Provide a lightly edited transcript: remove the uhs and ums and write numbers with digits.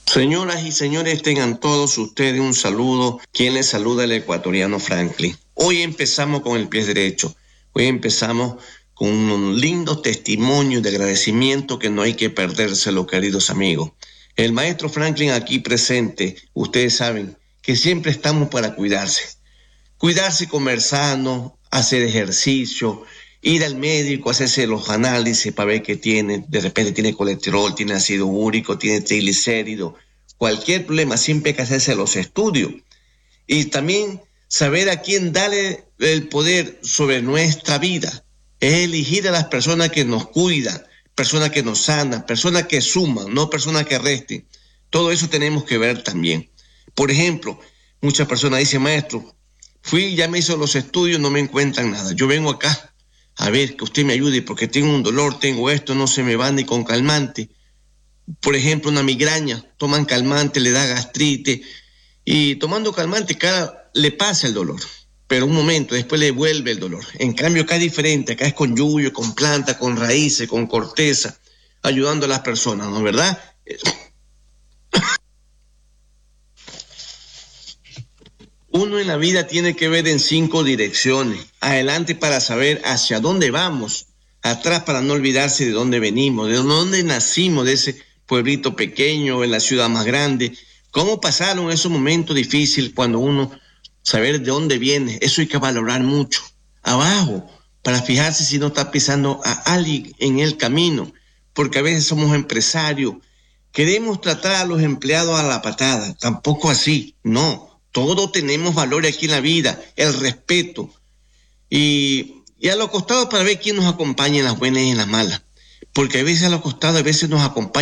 Señoras y señores, tengan todos ustedes un saludo. Quien les saluda, el ecuatoriano Franklin. Hoy empezamos con el pie derecho. Hoy empezamos con un lindo testimonio de agradecimiento que no hay que perdérselo, queridos amigos. El maestro Franklin aquí presente, ustedes saben que siempre estamos para cuidarse. Cuidarse, comer sano, hacer ejercicio, ir al médico, hacerse los análisis para ver qué tiene. De repente tiene colesterol, tiene ácido úrico, tiene triglicéridos. Cualquier problema, siempre hay que hacerse los estudios. Y también saber a quién darle el poder sobre nuestra vida. Es elegir a las personas que nos cuidan, personas que nos sanan, personas que suman, no personas que resten. Todo eso tenemos que ver también. Por ejemplo, muchas personas dicen, maestro, ya me hizo los estudios, no me encuentran nada. Yo vengo acá a ver que usted me ayude porque tengo un dolor, tengo esto, no se me va ni con calmante. Por ejemplo, una migraña, toman calmante, le da gastritis y tomando calmante le pasa el dolor, pero un momento, después le vuelve el dolor. En cambio, acá es diferente, acá es con yuyo, con planta, con raíces, con corteza, ayudando a las personas, ¿no es verdad? Uno en la vida tiene que ver en 5 direcciones. Adelante para saber hacia dónde vamos. Atrás para no olvidarse de dónde venimos, de dónde nacimos, de ese pueblito pequeño, en la ciudad más grande. ¿Cómo pasaron esos momentos difíciles cuando uno saber de dónde viene? Eso hay que valorar mucho. Abajo, para fijarse si no está pisando a alguien en el camino. Porque a veces somos empresarios. Queremos tratar a los empleados a la patada. Tampoco así, no. Todos tenemos valores aquí en la vida, el respeto. Y a los costados para ver quién nos acompaña en las buenas y en las malas. Porque a veces a los costados, a veces nos acompaña